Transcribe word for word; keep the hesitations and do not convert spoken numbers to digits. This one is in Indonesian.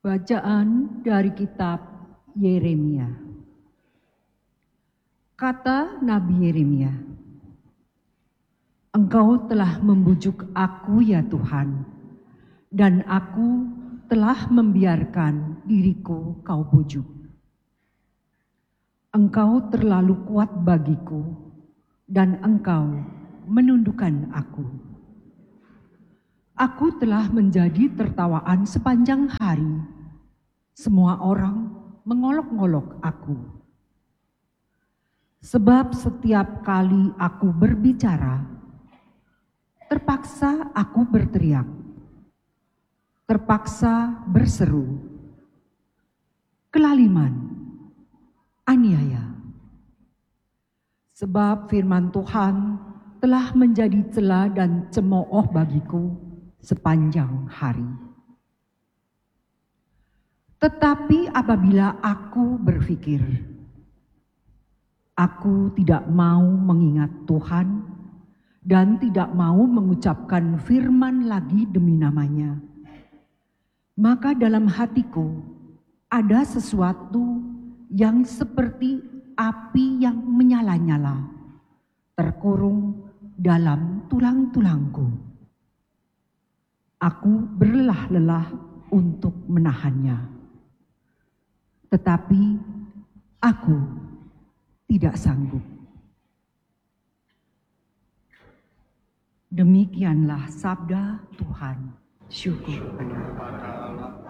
Bacaan dari kitab Yeremia. Kata Nabi Yeremia, "Engkau telah membujuk aku ya Tuhan, dan aku telah membiarkan diriku kau bujuk. Engkau terlalu kuat bagiku, dan engkau menundukkan aku. Aku telah menjadi tertawaan sepanjang hari. Semua orang mengolok-ngolok aku. Sebab setiap kali aku berbicara, terpaksa aku berteriak, terpaksa berseru, kelaliman, aniaya. Sebab firman Tuhan telah menjadi cela dan cemooh bagiku sepanjang hari. Tetapi apabila aku berpikir, aku tidak mau mengingat Tuhan dan tidak mau mengucapkan firman lagi demi namanya, maka dalam hatiku ada sesuatu yang seperti api yang menyala-nyala, terkurung dalam tulang-tulangku. Aku berlelah-lelah untuk menahannya, tetapi aku tidak sanggup." Demikianlah sabda Tuhan. Syukur pada Allah.